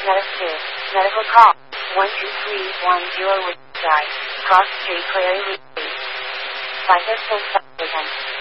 Medical Medical call. 12310 Woodside. Cross Street, Prairie Ridge. 5 Full again.